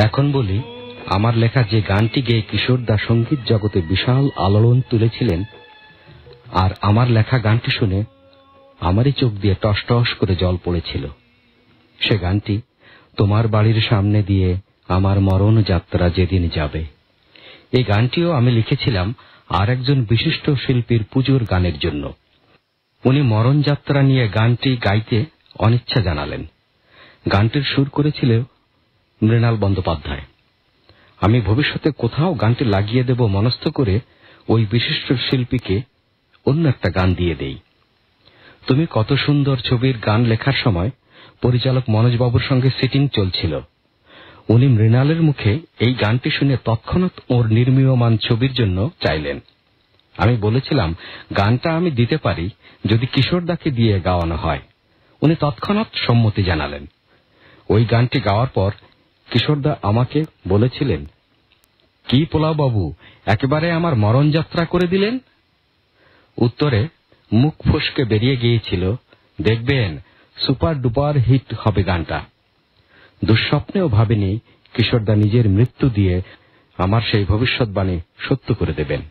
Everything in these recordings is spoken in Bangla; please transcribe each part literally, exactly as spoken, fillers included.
এখন বলি, আমার লেখা যে গানটি গেয়ে কিশোরদা সঙ্গীত জগতে বিশাল আলোড়ন তুলেছিলেন, আর আমার লেখা গানটি শুনে আমারই চোখ দিয়ে টস টস করে জল পড়েছিল। সে গানটি তোমার বাড়ির সামনে দিয়ে আমার মরণ যাত্রা যেদিন যাবে। এই গানটিও আমি লিখেছিলাম আর একজন বিশিষ্ট শিল্পীর পুজোর গানের জন্য। উনি মরণ যাত্রা নিয়ে গানটি গাইতে অনিচ্ছা জানালেন। গানটির সুর করেছিল মৃণাল বন্দ্যোপাধ্যায়। আমি ভবিষ্যতে কোথাও গানটি লাগিয়ে দেব মনস্থ করে ওই বিশিষ্ট শিল্পীকে অন্য একটা গান দিয়ে দেই। তুমি কত সুন্দর ছবির গান লেখার সময় পরিচালক মনোজবাবুর সঙ্গে সিটিং চলছিল। উনি মৃণালের মুখে এই গানটি শুনে তৎক্ষণাৎ ওর নির্মীয়মান ছবির জন্য চাইলেন। আমি বলেছিলাম গানটা আমি দিতে পারি যদি কিশোরদাকে দিয়ে গাওয়ানো হয়। উনি তৎক্ষণাৎ সম্মতি জানালেন। ওই গানটি গাওয়ার পর কিশোরদা আমাকে বলেছিলেন, কি পোলাও বাবু, একেবারে আমার মরণ যাত্রা করে দিলেন। উত্তরে মুখ ফসকে বেরিয়ে গিয়েছিল, দেখবেন সুপার ডুপার হিট হবে গানটা। দুঃস্বপ্নেও ভাবিনি কিশোরদা নিজের মৃত্যু দিয়ে আমার সেই ভবিষ্যৎবাণী সত্য করে দেবেন।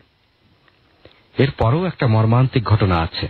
এরপরও একটা মর্মান্তিক ঘটনা আছে।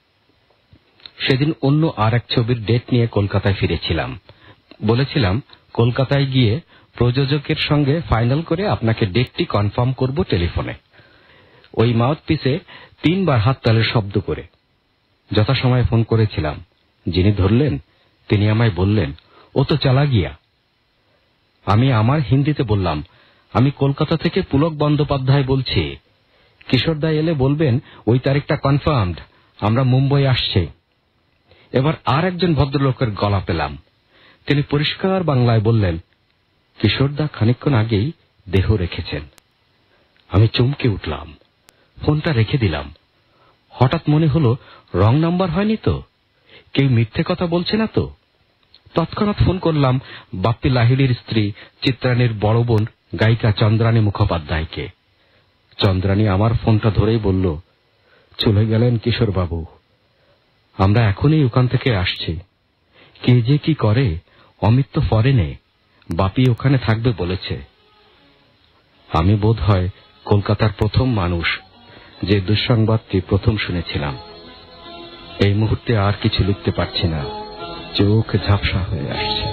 সেদিন অন্য আর এক ছবির ডেট নিয়ে কলকাতায় ফিরেছিলাম। বলেছিলাম কলকাতায় গিয়ে প্রযোজকের সঙ্গে ফাইনাল করে আপনাকে ডেটটি কনফার্ম করব টেলিফোনে। ওই মাউথপিসে তিনবার হাততালের শব্দ করে যথাসময়ে ফোন করেছিলাম। যিনি ধরলেন তিনি আমায় বললেন, ও তো চালা গিয়া। আমি আমার হিন্দিতে বললাম, আমি কলকাতা থেকে পুলক বন্দ্যোপাধ্যায় বলছি। কিশোরদা এলে বলবেন ওই তারিখটা কনফার্মড, আমরা মুম্বই আসছি। এবার আর একজন ভদ্রলোকের গলা পেলাম। তিনি পরিষ্কার বাংলায় বললেন, কিশোরদা খানিকক্ষণ আগেই দেহ রেখেছেন। আমি চমকে উঠলাম, ফোনটা রেখে দিলাম। হঠাৎ মনে হলো রং নাম্বার হয়নি তো, কেউ মিথ্যে কথা বলছে না তো। তৎক্ষণাৎ ফোন করলাম বাপ্পি লাহিড়ির স্ত্রী চিত্রাণীর বড় বোন গায়িকা চন্দ্রানী মুখোপাধ্যায়কে। চন্দ্রানী আমার ফোনটা ধরেই বলল, চলে গেলেন কিশোরবাবু, আমরা এখনই ওখান থেকে আসছি। কে যে কি করে, অমিত তো ফরেনে, বাপি ওখানে থাকবে বলেছে। আমি বোধ হয় কলকাতার প্রথম মানুষ যে দুঃসংবাদটি প্রথম শুনেছিলাম। এই মুহূর্তে আর কিছু লিখতে পারছি না, চোখ ঝাপসা হয়ে আসছে।